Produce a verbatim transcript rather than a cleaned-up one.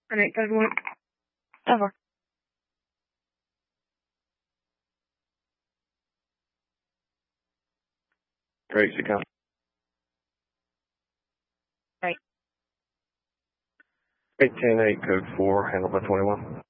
ten eight, code one. Over. Great, you come. Right. eight ten eight, code four, handle by twenty-one.